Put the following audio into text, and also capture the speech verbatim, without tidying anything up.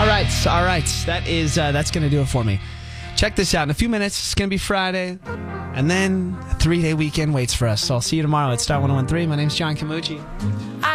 right, all right. That is uh, that's going to do it for me. Check this out. In a few minutes, it's going to be Friday, and then a three-day weekend waits for us. So I'll see you tomorrow at Star one oh one three. My name's John Camucci.